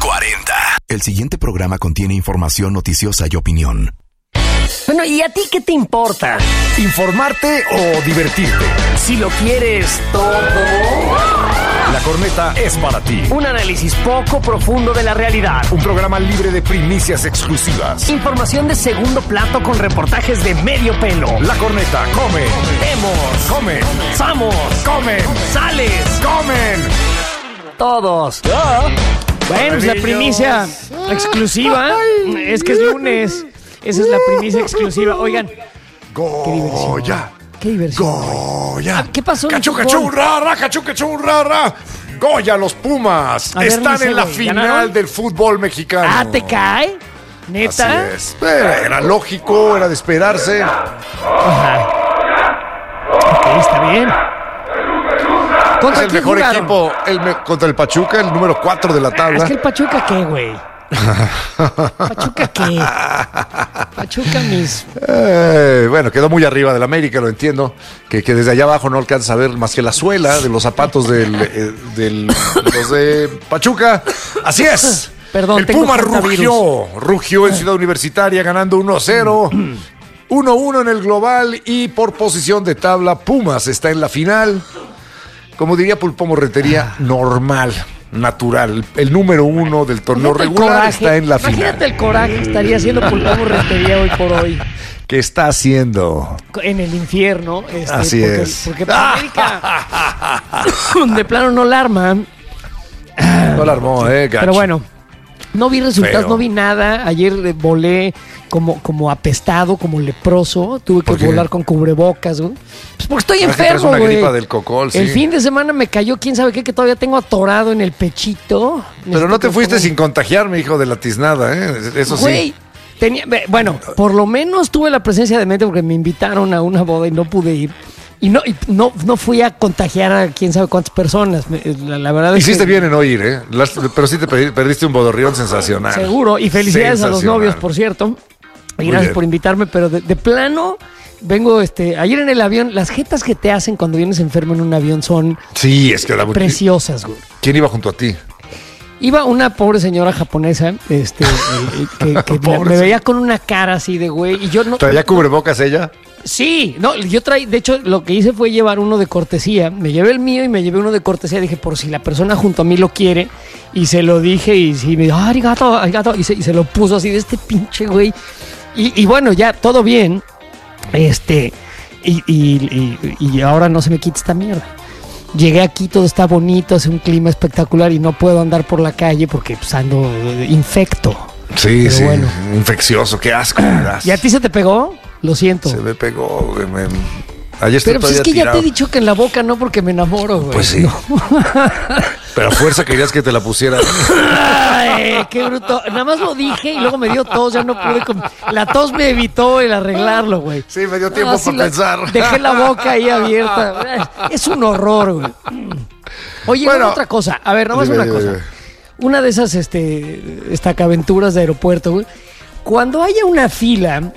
40. El siguiente programa contiene información noticiosa y opinión. Bueno, ¿y a ti qué te importa? ¿Informarte o divertirte? Si lo quieres todo. La Corneta es para ti. Un análisis poco profundo de la realidad. Un programa libre de primicias exclusivas. Información de segundo plato con reportajes de medio pelo. La Corneta come. Vemos. Comen. Samos. Comen. Sales. Comen. Todos. Bueno, es la primicia exclusiva. Es que es lunes. Esa es la primicia exclusiva. Oigan. Goya. Qué diversión. Goya. ¿Qué pasó? Cachú, cachú, ra, cachú, cachú, ra. Goya, los Pumas están en la final del fútbol mexicano. Ah, ¿te cae? ¿Neta? Así es. Era lógico, era de esperarse. Ajá. Ok, está bien. Es el mejor equipo contra el Pachuca, el número 4 de la tabla. Es que el Pachuca, ¿qué, güey? ¿Pachuca qué? Pachuca mis... bueno, quedó muy arriba del América, lo entiendo. Que desde allá abajo no alcanzas a ver más que la suela de los zapatos de los de Pachuca. Así es. Perdón, el Puma rugió en Ciudad Universitaria ganando 1-0. 1-1 en el global y por posición de tabla Pumas está en la final. Como diría Pulpo Rentería, normal, natural. El número 1 del torneo regular está en la final. Imagínate el coraje que estaría haciendo Pulpo Rentería hoy por hoy. ¿Qué está haciendo? En el infierno. Así es. Porque para América de plano no la arman. No la armó, gacho. Pero bueno, no vi resultados, Feo. No vi nada. Ayer volé como apestado, como leproso. Tuve que volar con cubrebocas, güey. Pues porque estoy enfermo, una güey. gripa del cocol, sí. El fin de semana me cayó, quién sabe qué, que todavía tengo atorado en el pechito. Pero no te fuiste sin contagiarme, hijo de la tiznada, ¿eh? Eso güey, sí. Bueno, por lo menos tuve la presencia de mente porque me invitaron a una boda y no pude ir. Y no fui a contagiar a quién sabe cuántas personas. La verdad es Hiciste que bien en no ir, ¿eh? Pero sí te perdiste un bodorrión sensacional. seguro. Y felicidades a los novios, por cierto. Y gracias por invitarme, pero de plano vengo, ayer en el avión, las jetas que te hacen cuando vienes enfermo en un avión son preciosas, güey. ¿Quién iba junto a ti? Iba una pobre señora japonesa, que me veía con una cara así de güey, y yo no... ¿Traía cubrebocas ella? Sí, no, de hecho, lo que hice fue llevar uno de cortesía. Me llevé el mío y me llevé uno de cortesía. Dije, por si la persona junto a mí lo quiere. Y se lo dije y me dijo, arigato. Y se lo puso así de este pinche güey. Y bueno, ya, todo bien. Y ahora no se me quita esta mierda. Llegué aquí, todo está bonito, hace un clima espectacular y no puedo andar por la calle porque pues, ando infecto. Sí, pero sí, bueno. Infeccioso, qué asco. ¿Y a ti se te pegó? Lo siento. Se me pegó, güey. Ayer estoy pero pues es que tirado. Ya te he dicho que en la boca no, porque me enamoro, güey. Pues sí. No. Pero a fuerza querías que te la pusiera. Ay, qué bruto. Nada más lo dije y luego me dio tos, ya no pude. La tos me evitó el arreglarlo, güey. Sí, me dio tiempo para pensar. Dejé la boca ahí abierta. Es un horror, güey. Oye, bueno, otra cosa. A ver, nada más una cosa. Una de esas estacaventuras de aeropuerto, güey. Cuando haya una fila,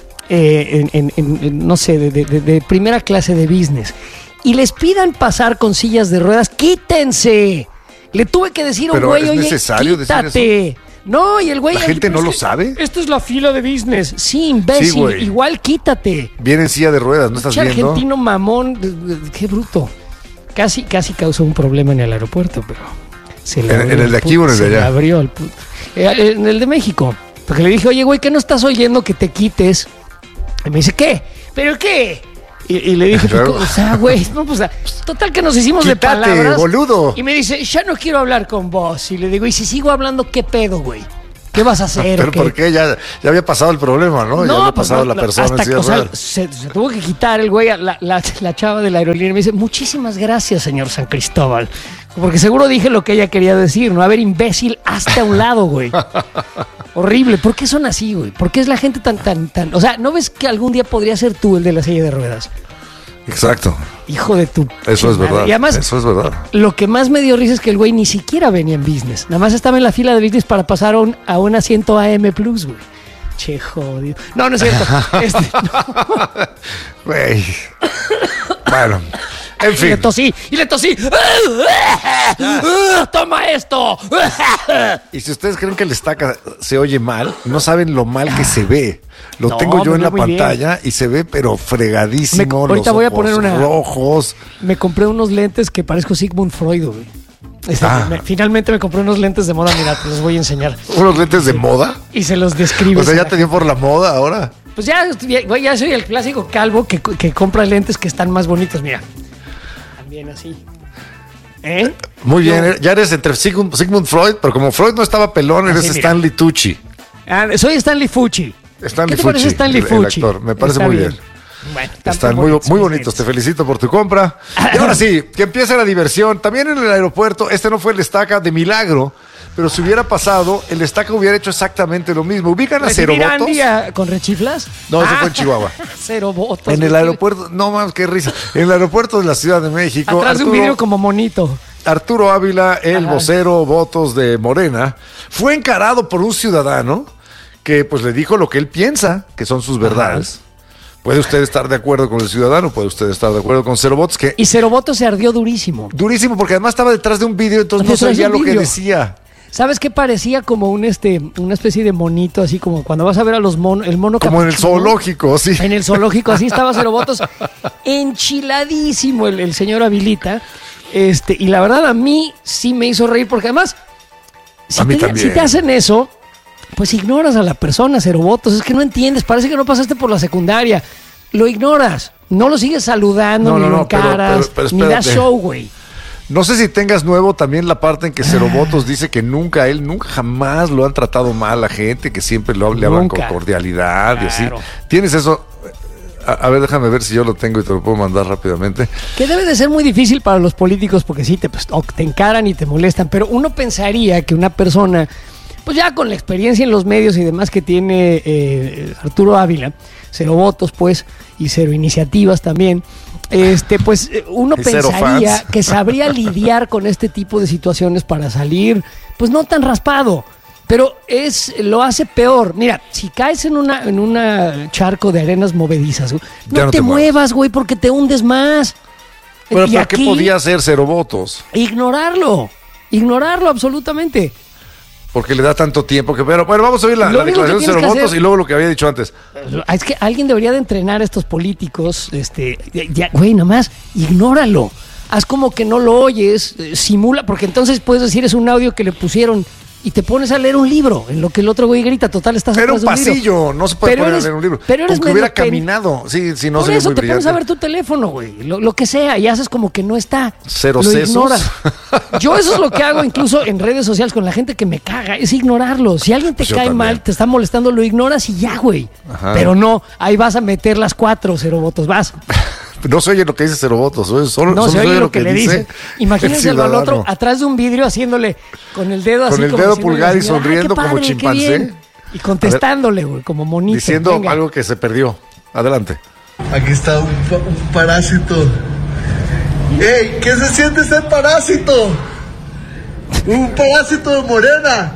no sé, de primera clase de business, y les pidan pasar con sillas de ruedas, ¡quítense! Le tuve que decir a un güey, oye, quítate. No, y el güey... ¿La gente no lo sabe? Esto es la fila de business. Sí, imbécil. Sí, igual quítate. Viene en silla de ruedas, ¿no estás viendo? Argentino mamón, qué bruto. Casi causó un problema en el aeropuerto, pero... ¿En el de aquí o en el de allá? Se abrió el puto. En el de México. Porque le dije, oye, güey, ¿qué no estás oyendo que te quites? Y me dice, ¿qué? ¿Pero qué? Y le dije, claro. O sea, güey, no, pues, total que nos hicimos quítate, de palabras. Boludo. Y me dice, ya no quiero hablar con vos. Y le digo, y si sigo hablando, ¿qué pedo, güey? ¿Qué vas a hacer? ¿Pero por qué? Ya había pasado el problema, ¿no? Ya había pasado la persona. Se tuvo que quitar el güey, la chava de la aerolínea. Y me dice, muchísimas gracias, señor San Cristóbal. Porque seguro dije lo que ella quería decir, ¿no? A ver, imbécil, hazte a un lado, güey. Horrible. ¿Por qué son así, güey? ¿Por qué es la gente tan... O sea, ¿no ves que algún día podría ser tú el de la silla de ruedas? Exacto. Hijo de tu... Eso es verdad. Y además, eso es verdad. Lo que más me dio risa es que el güey ni siquiera venía en business. Nada más estaba en la fila de business para pasar a un asiento AM Plus, güey. Che, jodido. No es cierto. Güey. Bueno. En fin. Y le tosí. ¡Toma esto! Y si ustedes creen que el estaca se oye mal, no saben lo mal que se ve. Lo tengo yo en la pantalla y se ve pero fregadísimo. Ahorita voy a poner rojos. Me compré unos lentes que parezco Sigmund Freud, güey. Finalmente me compré unos lentes de moda, mira, te los voy a enseñar. ¿Unos lentes de moda? Y se los describo. O sea, ¿ya te dio por la moda ahora? Pues ya soy el clásico calvo que compra lentes que están más bonitos, mira. También así. Muy bien, ya eres entre Sigmund Freud, pero como Freud no estaba pelón, eres Stanley Tucci. Soy Stanley Fucci. ¿Qué te parece Stanley Fucci? El actor, me parece muy bien. Bueno, están muy bonitos, te felicito por tu compra. Y ahora sí, que empiece la diversión. También en el aeropuerto, no fue el estaca de milagro, pero si hubiera pasado, el estaca hubiera hecho exactamente lo mismo. ¿Ubican a Cero Votos? ¿Con rechiflas? No, eso fue en Chihuahua. Cero Votos. En el aeropuerto, no mames, qué risa. En el aeropuerto de la Ciudad de México. Atrás de un vidrio como monito. Arturo Ávila, el vocero votos de Morena, fue encarado por un ciudadano que pues le dijo lo que él piensa, que son sus verdades. Puede usted estar de acuerdo con el ciudadano, puede usted estar de acuerdo con Cero Votos. Y Cero Votos se ardió durísimo. Durísimo, porque además estaba detrás de un vidrio, entonces no sabía lo que decía. ¿Sabes qué parecía? Como una especie de monito, así como cuando vas a ver a los monos, el mono como en el zoológico, sí. En el zoológico, así estaba Cero Votos. Enchiladísimo el señor Avilita. Y la verdad a mí sí me hizo reír, porque además, si te hacen eso, pues ignoras a la persona, Cero Votos. Es que no entiendes, parece que no pasaste por la secundaria. Lo ignoras, no lo sigues saludando, ni lo encaras, ni das show, güey. No sé si tengas nuevo también la parte en que Cero Votos dice que nunca jamás lo han tratado mal a la gente, que siempre le hablan con cordialidad y así. ¿Tienes eso? A ver, déjame ver si yo lo tengo y te lo puedo mandar rápidamente. Que debe de ser muy difícil para los políticos porque sí, te encaran y te molestan, pero uno pensaría que una persona, pues ya con la experiencia en los medios y demás que tiene Arturo Ávila, Cero Votos pues, y Cero Iniciativas también, pues uno pensaría que sabría lidiar con este tipo de situaciones para salir, pues no tan raspado. Pero lo hace peor. Mira, si caes en una charco de arenas movedizas, güey, no te muevas, güey, porque te hundes más. Bueno, ¿pero qué podía hacer Cero Votos? Ignorarlo absolutamente. Porque le da tanto tiempo que... Pero bueno, vamos a oír la declaración de Cero Votos y luego lo que había dicho antes. Es que alguien debería de entrenar a estos políticos. Güey, nada más, ignóralo. Haz como que no lo oyes, simula, porque entonces puedes decir es un audio que le pusieron... Y te pones a leer un libro, en lo que el otro güey grita, total, estás atrás de un libro. Pero un pasillo, no se puede poner a leer un libro. Pero eres como que hubiera caminado, sí, no por se ve eso muy te brillante. pones a ver tu teléfono, güey, lo que sea, y haces como que no está. Cero lo sesos. ignoras. Yo eso es lo que hago incluso en redes sociales con la gente que me caga, es ignorarlo. Si alguien te cae mal, te está molestando, lo ignoras y ya, güey. Pero no, ahí vas a meter las 4, Cero Votos, vas. No se oye lo que dice Cero Votos, solo se oye lo que le dice. Imagínense al otro atrás de un vidrio haciéndole con el dedo así. Con el dedo pulgar y sonriendo como chimpancé. Y contestándole, güey, como monito. Diciendo algo que se perdió. Adelante. Aquí está un parásito. ¡Ey! ¿Qué se siente ser parásito? Un parásito de Morena.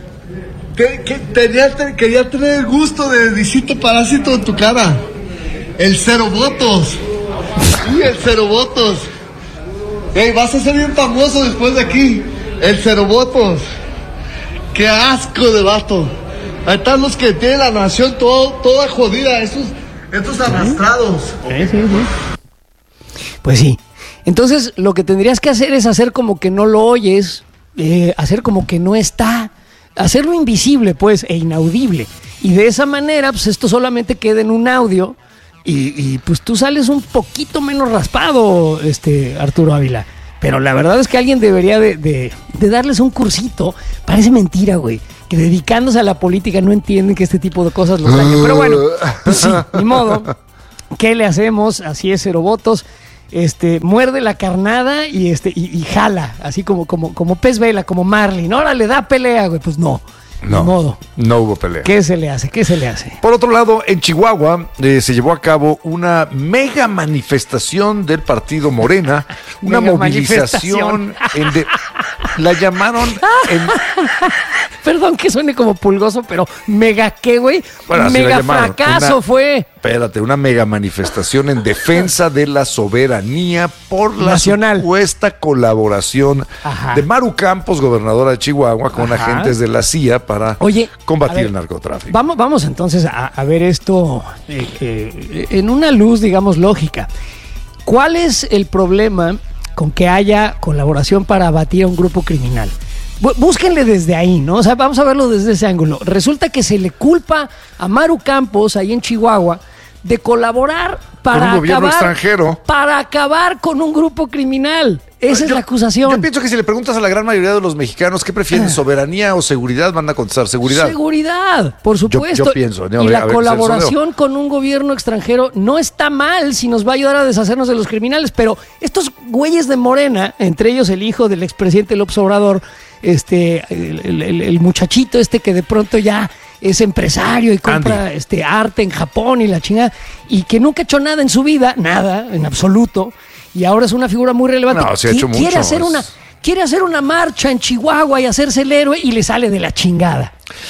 Quería tener el gusto de visito parásito en tu cara. El Cero Votos. Sí, el Cero Votos. Ey, vas a ser bien famoso después de aquí. El Cero Votos. Qué asco de vato. Ahí están los que tienen la nación toda jodida. Estos arrastrados. Sí. Pues sí. Entonces, lo que tendrías que hacer es hacer como que no lo oyes, hacer como que no está, hacerlo invisible, pues, e inaudible. Y de esa manera, pues, esto solamente queda en un audio. Y pues tú sales un poquito menos raspado, Arturo Ávila. Pero la verdad es que alguien debería de darles un cursito. Parece mentira, güey, que dedicándose a la política no entienden que este tipo de cosas los dañan. Pero bueno, pues sí, ni modo. ¿Qué le hacemos? Así es, Cero Votos. Muerde la carnada y jala, así como pez vela, como Marlin. Órale, da pelea, güey. Pues no. No, de modo. No hubo pelea. ¿Qué se le hace? Por otro lado, en Chihuahua se llevó a cabo una mega manifestación del partido Morena, una movilización la llamaron Perdón que suene como pulgoso, pero mega qué, güey. Bueno, mega fracaso fue. espérate, una mega manifestación en defensa de la soberanía por la nacional. Supuesta colaboración de Maru Campos, gobernadora de Chihuahua, con agentes de la CIA para combatir el narcotráfico. Vamos entonces a ver esto en una luz, digamos, lógica. ¿Cuál es el problema con que haya colaboración para abatir a un grupo criminal? Búsquenle desde ahí, ¿no? O sea, vamos a verlo desde ese ángulo. Resulta que se le culpa a Maru Campos, ahí en Chihuahua, de colaborar para un gobierno extranjero. Para acabar con un grupo criminal. Esa es la acusación. Yo pienso que si le preguntas a la gran mayoría de los mexicanos qué prefieren, soberanía o seguridad, van a contestar seguridad. Seguridad, por supuesto. Yo pienso. Y la colaboración con un gobierno extranjero no está mal si nos va a ayudar a deshacernos de los criminales, pero estos güeyes de Morena, entre ellos el hijo del expresidente López Obrador, el muchachito que de pronto ya es empresario y compra arte en Japón y la chingada, y que nunca ha hecho nada en su vida, nada, en absoluto, y ahora es una figura muy relevante. No, se ha hecho mucho. Quiere hacer una marcha en Chihuahua y hacerse el héroe y le sale de la chingada.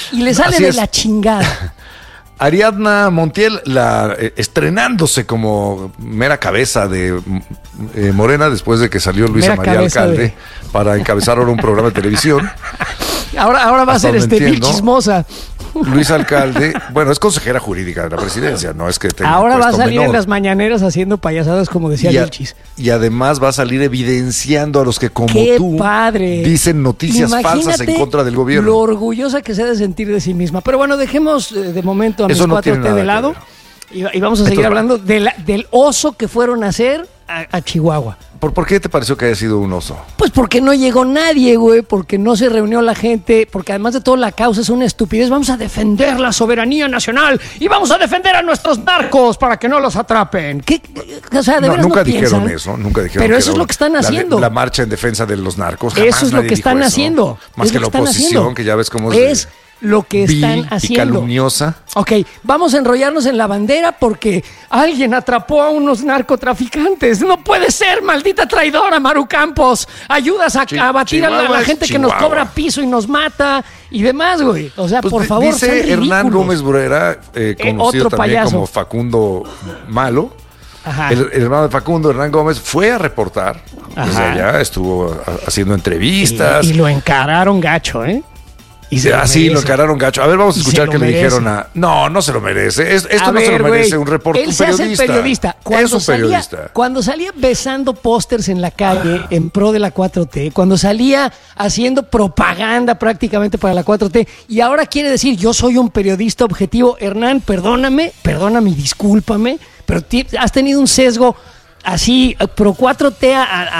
La chingada. Ariadna Montiel, estrenándose como mera cabeza de Morena después de que salió Luisa María Alcalde para encabezar ahora un programa de televisión. Ahora va a ser Vil Chismosa. Luis Alcalde, bueno, es consejera jurídica de la presidencia, no es que tenga ahora va a salir en las mañaneras haciendo payasadas, como decía Vilchis. Y además va a salir evidenciando a los que como tú dicen noticias falsas en contra del gobierno. Lo orgullosa que se ha de sentir de sí misma. Pero bueno, dejemos de momento a mis 4T de lado y vamos a seguir hablando del oso que fueron a hacer a Chihuahua. ¿Por qué te pareció que haya sido un oso? Pues porque no llegó nadie, güey, porque no se reunió la gente, porque además de todo la causa es una estupidez. Vamos a defender la soberanía nacional y vamos a defender a nuestros narcos para que no los atrapen. O sea, de veras nunca dijeron eso, nunca dijeron. Pero eso es lo que están haciendo. La marcha en defensa de los narcos. Eso es lo que están haciendo. Más que la oposición, que ya ves cómo es lo que están haciendo. Y calumniosa. Ok, vamos a enrollarnos en la bandera porque alguien atrapó a unos narcotraficantes. No puede ser, maldita traidora, Maru Campos. Ayudas a batir a la gente que nos cobra piso y nos mata y demás, güey. O sea, por favor, dice Hernán Gómez Burera, conocido también como Facundo Malo. El hermano de Facundo, Hernán Gómez, fue a reportar. Desde allá estuvo haciendo entrevistas. Y lo encararon gacho, ¿eh? Sí, lo encararon gacho. A ver, vamos a escuchar qué le dijeron a... No se lo merece. Esto no se lo merece un reportero. Él se hace periodista. Es un periodista. Cuando salía besando pósters en la calle en pro de la 4T, cuando salía haciendo propaganda prácticamente para la 4T, y ahora quiere decir, yo soy un periodista objetivo. Hernán, perdóname y discúlpame, pero has tenido un sesgo así, pro 4T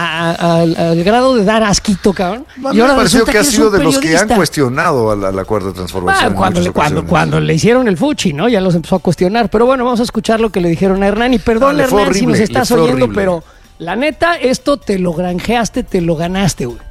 al grado de dar asquito, cabrón. Y ahora me pareció que ha sido de los que han cuestionado a la cuarta transformación. Cuando le hicieron el fuchi, ¿no? Ya los empezó a cuestionar. Pero bueno, vamos a escuchar lo que le dijeron a Hernán. Y perdón, Hernán, si nos estás oyendo, pero la neta, esto te lo granjeaste, te lo ganaste, güey.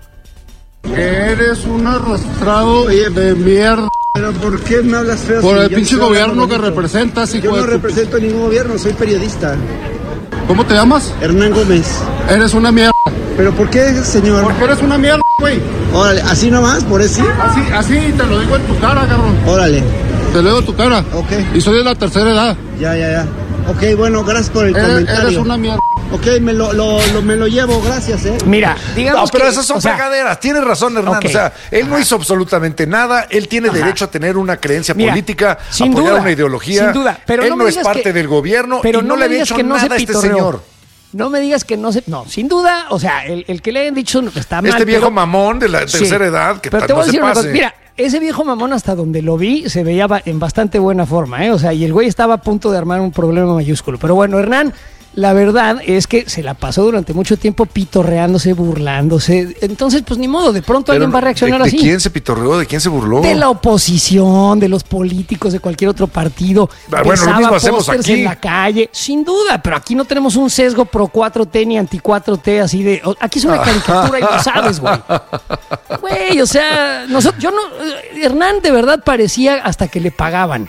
Eres un arrastrado de mierda. ¿Pero por qué me hablas feo? Por el pinche gobierno que representas, hijo. Yo no represento ningún gobierno, soy periodista. ¿Cómo te llamas? Hernán Gómez. Eres una mierda. ¿Pero por qué, señor? Porque eres una mierda, güey. Órale, ¿así nomás? ¿Por eso? Así te lo digo en tu cara, cabrón. Órale. Te lo digo en tu cara. Ok. Y soy de la tercera edad. Ya. Ok, bueno, gracias por el comentario. Eres una mierda. Ok, me lo llevo, gracias, Mira, digamos pero esas son fregaderas. Tienes razón, Hernán. Okay. O sea, él no hizo absolutamente nada. Él tiene derecho a tener una creencia política, sin apoyar duda, una ideología. Sin duda. Pero él no es parte del gobierno y no le había hecho nada a este señor. No me digas que no se... No, sin duda, o sea, el que le hayan dicho está mal. Este viejo mamón de la tercera edad, que pero te voy a decir una cosa. Mira, ese viejo mamón, hasta donde lo vi, se veía en bastante buena forma, ¿eh? O sea, y el güey estaba a punto de armar un problema mayúsculo. Pero bueno, Hernán, la verdad es que se la pasó durante mucho tiempo pitorreándose, burlándose. Entonces, pues ni modo, de pronto alguien va a reaccionar así. ¿De quién se pitorreó? ¿De quién se burló? De la oposición, de los políticos, de cualquier otro partido. Bueno, lo mismo hacemos aquí. En la calle, sin duda, pero aquí no tenemos un sesgo pro 4T ni anti 4T así de... Aquí es una caricatura y lo sabes, güey. Güey, o sea, Hernán de verdad parecía hasta que le pagaban.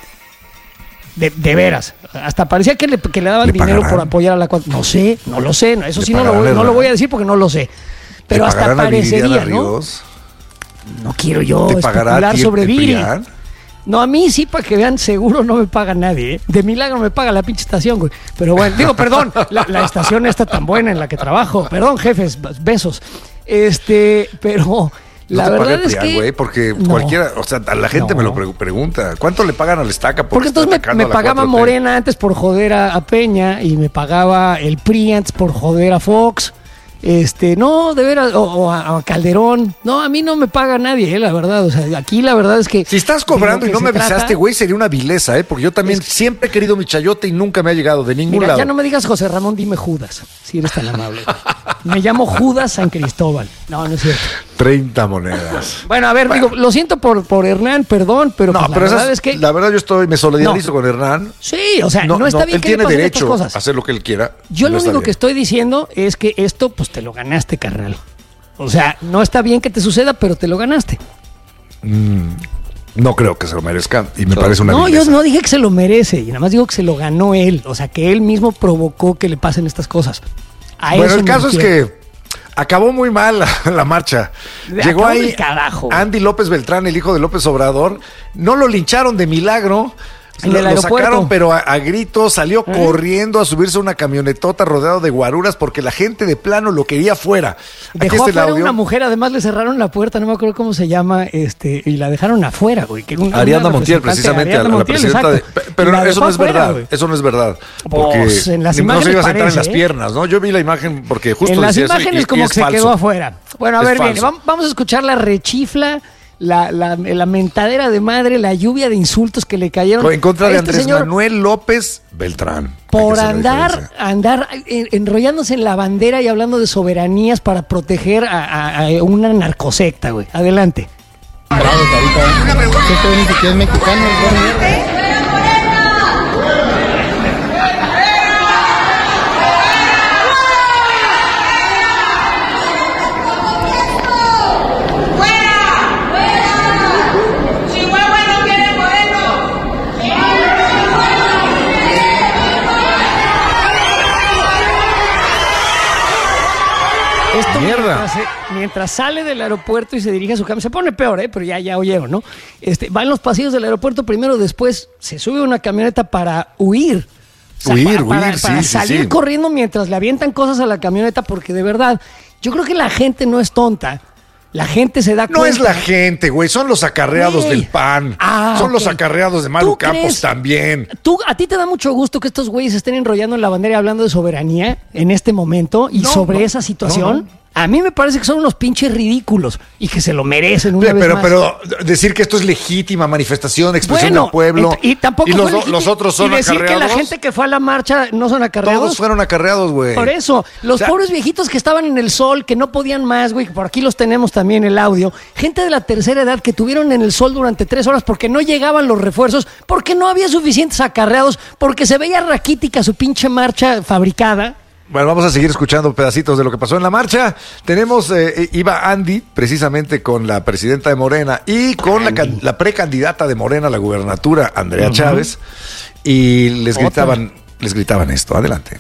De veras, hasta parecía que le daban dinero por apoyar a la 4T. No sé, no lo sé, eso sí no lo voy a decir porque no lo sé. Pero hasta parecería, ¿no? No quiero yo especular sobre Viri. No, a mí sí, para que vean, seguro no me paga nadie, ¿eh? De milagro me paga la pinche estación, güey. Pero bueno, digo, perdón, la estación está tan buena en la que trabajo. Perdón, jefes, besos. Pero la verdad es que... güey, porque cualquiera, o sea, a la gente me lo pregunta. ¿Cuánto le pagan al Estaca? Porque entonces me pagaba Morena antes por joder a Peña y me pagaba el PRI antes por joder a Fox. No, de veras, o a Calderón. No, a mí no me paga nadie, la verdad. O sea, aquí la verdad es que... Si estás cobrando y no me avisaste, güey, sería una vileza, porque yo también siempre he querido mi chayote y nunca me ha llegado de ningún lado. Ya no me digas José Ramón, dime Judas, si eres tan amable. Me llamo Judas San Cristóbal. No es cierto. 30 monedas. Bueno, a ver, digo, lo siento por Hernán, perdón, pero no, pues pero la verdad es que... La verdad me solidarizo con Hernán. Sí, o sea, no está bien que él tiene derecho a hacer lo que él quiera. Yo lo único que estoy diciendo es que esto, pues te lo ganaste, carnal. O sea, no está bien que te suceda, pero te lo ganaste. No creo que se lo merezca y me parece una vileza. Yo no dije que se lo merece, y nada más digo que se lo ganó él. O sea, que él mismo provocó que le pasen estas cosas. Bueno, el caso es que acabó muy mal la marcha. Llegó ahí Andy López Beltrán, el hijo de López Obrador. No lo lincharon de milagro. Lo sacaron, pero a gritos, salió corriendo a subirse a una camionetota rodeado de guaruras porque la gente de plano lo quería fuera. Dejó afuera una mujer, además le cerraron la puerta, no me acuerdo cómo se llama, y la dejaron afuera, güey. Ariadna Montiel, precisamente, a la presidenta pero eso no es verdad, güey. Eso no es verdad. Porque pues en las no se iba a sentar en las ¿eh? piernas, ¿no? Yo vi la imagen porque justo en las imágenes como que se quedó afuera. Bueno, a ver, bien, vamos a escuchar la rechifla. La mentadera de madre, la lluvia de insultos que le cayeron en contra de Andrés Manuel López Beltrán por andar enrollándose en la bandera y hablando de soberanías para proteger a una narcosecta, güey. Adelante. Una pregunta. ¿Qué es mexicano? Esto mientras sale del aeropuerto y se dirige a su cama, se pone peor, pero ya oyeron, ¿no? Va en los pasillos del aeropuerto primero, después se sube a una camioneta para huir. O sea, para salir corriendo mientras le avientan cosas a la camioneta, porque de verdad, yo creo que la gente no es tonta. La gente se da cuenta. No es la gente, güey, son los acarreados del PAN. Son los acarreados de Maru Campos también. ¿A ti te da mucho gusto que estos güeyes estén enrollando en la bandera y hablando de soberanía en este momento y sobre esa situación? No. A mí me parece que son unos pinches ridículos y que se lo merecen una vez más. Pero decir que esto es legítima manifestación, expresión del pueblo. Y tampoco los otros son acarreados. Y decir que la gente que fue a la marcha no son acarreados. Todos fueron acarreados, güey. Por eso, los pobres viejitos que estaban en el sol, que no podían más, güey, por aquí los tenemos también el audio. Gente de la tercera edad que tuvieron en el sol durante 3 horas porque no llegaban los refuerzos, porque no había suficientes acarreados, porque se veía raquítica su pinche marcha fabricada. Bueno, vamos a seguir escuchando pedacitos de lo que pasó en la marcha. Tenemos, iba Andy, precisamente con la presidenta de Morena y con la precandidata de Morena a la gubernatura, Andrea Chávez, y les gritaban esto. Adelante.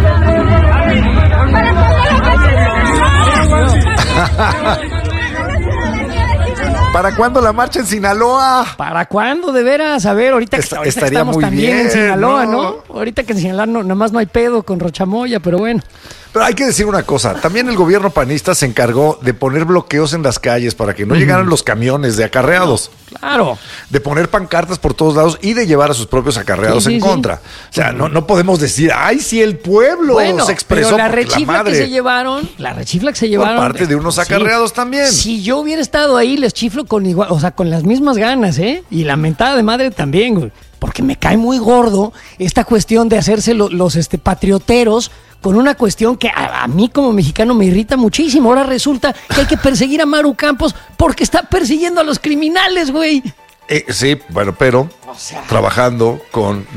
¿Para cuándo la marcha en Sinaloa? ¿Para cuándo, de veras? A ver, ahorita que estamos muy también bien, en Sinaloa, ¿no? Ahorita que en Sinaloa nada más no hay pedo con Rochamoya, pero bueno. Pero hay que decir una cosa, también el gobierno panista se encargó de poner bloqueos en las calles para que no llegaran los camiones de acarreados. Claro. De poner pancartas por todos lados y de llevar a sus propios acarreados en contra. O sea, no podemos decir, ¡ay, si el pueblo se expresó! Pero la rechifla que se llevaron, por parte de unos acarreados también. Si yo hubiera estado ahí, les chiflo con igual, o sea, con las mismas ganas, y la mentada de madre también, güey. Porque me cae muy gordo esta cuestión de hacerse los patrioteros con una cuestión que a mí como mexicano me irrita muchísimo. Ahora resulta que hay que perseguir a Maru Campos porque está persiguiendo a los criminales, güey. Sí, bueno, pero trabajando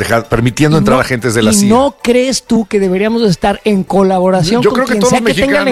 permitiendo entrar a agentes de la CIA. ¿Y no crees tú que deberíamos estar en colaboración con quien sea que tenga la